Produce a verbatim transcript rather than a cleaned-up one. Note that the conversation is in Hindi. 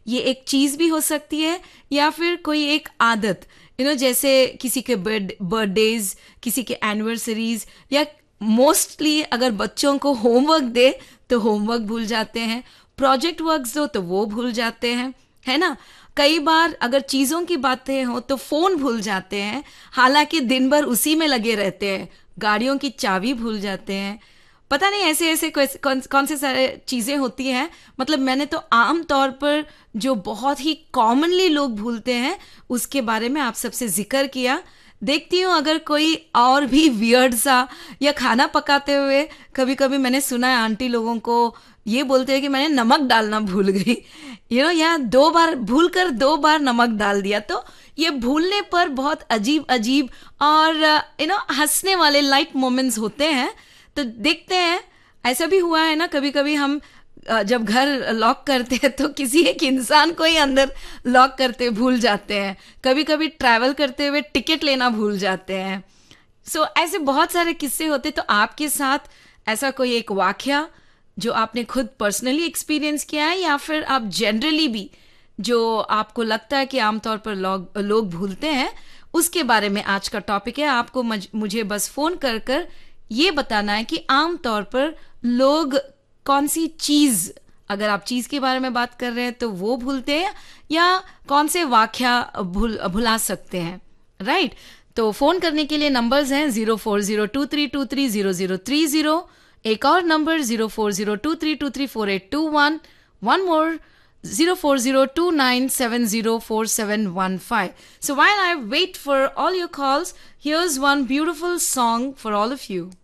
ये एक चीज भी हो सकती है या फिर कोई एक आदत, यू नो जैसे किसी के बर्थडेज, किसी के एनिवर्सरीज, या मोस्टली अगर बच्चों को होमवर्क दे तो होमवर्क भूल जाते हैं, प्रोजेक्ट वर्क्स दो तो वो भूल जाते हैं, है ना। कई बार अगर चीज़ों की बातें हो तो फ़ोन भूल जाते हैं, हालांकि दिन भर उसी में लगे रहते हैं। गाड़ियों की चाबी भूल जाते हैं, पता नहीं ऐसे ऐसे कौन कौन से सारे चीज़ें होती हैं। मतलब मैंने तो आम तौर पर जो बहुत ही कॉमनली लोग भूलते हैं उसके बारे में आप सबसे जिक्र किया। देखती हूँ अगर कोई और भी वियर्ड सा, या खाना पकाते हुए कभी कभी मैंने सुना है आंटी लोगों को ये बोलते हैं कि मैंने नमक डालना भूल गई, यू नो या दो बार भूल कर दो बार नमक डाल दिया। तो ये भूलने पर बहुत अजीब अजीब और यू नो हंसने वाले लाइट मोमेंट्स होते हैं। तो देखते हैं, ऐसा भी हुआ है ना कभी कभी हम अ, जब घर लॉक करते हैं तो किसी एक इंसान को ही अंदर लॉक करते भूल जाते हैं। कभी कभी ट्रैवल करते हुए टिकट लेना भूल जाते हैं। सो so, ऐसे बहुत सारे किस्से होते। तो आपके साथ ऐसा कोई एक वाकया जो आपने खुद पर्सनली एक्सपीरियंस किया है, या फिर आप जनरली भी जो आपको लगता है कि आमतौर पर लोग लोग भूलते हैं, उसके बारे में आज का टॉपिक है। आपको मज, मुझे बस फोन कर कर ये बताना है कि आमतौर पर लोग कौन सी चीज, अगर आप चीज के बारे में बात कर रहे हैं तो वो भूलते हैं, या कौन से वाकया भूल भुला सकते हैं, राइट। तो फोन करने के लिए नंबर्स हैं zero four zero to three to three zero zero three zero, एक और number zero four zero to three to three four eight to one, one more zero four zero two nine seven zero four seven one five. So while I wait for all your calls, here's one beautiful song for all of you.